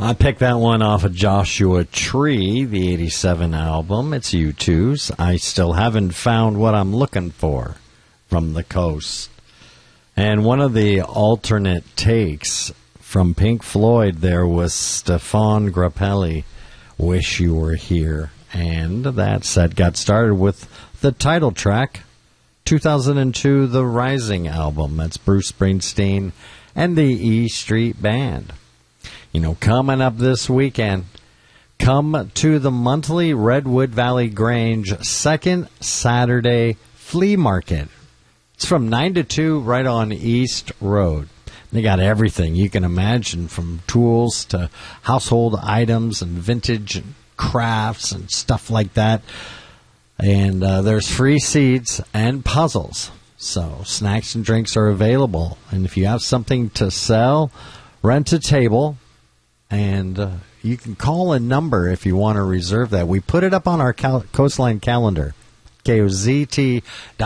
I picked that one off of Joshua Tree, the 87 album. It's U2's I Still Haven't Found What I'm Looking For from the Coast. And one of the alternate takes from Pink Floyd there was Stefan Grappelli, Wish You Were Here. And that set got started with the title track, 2002, The Rising album. That's Bruce Springsteen and the E Street Band. You know, coming up this weekend, come to the monthly Redwood Valley Grange second Saturday flea market. It's from 9 to 2 right on East Road. They got everything you can imagine, from tools to household items and vintage and crafts and stuff like that. And there's free seeds and puzzles. So snacks and drinks are available. And if you have something to sell, rent a table. And you can call a number if you want to reserve that. We put it up on our Coastline calendar, KOZT.com.